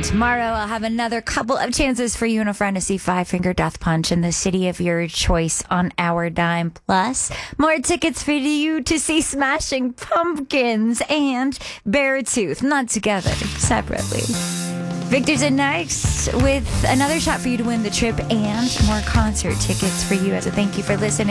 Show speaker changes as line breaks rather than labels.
And tomorrow I'll have another couple of chances for you and a friend to see Five Finger Death Punch in the city of your choice on our dime. Plus, more tickets for you to see Smashing Pumpkins and Beartooth, not together, separately. Victor's in next with another shot for you to win the trip and more concert tickets for you as a thank you for listening.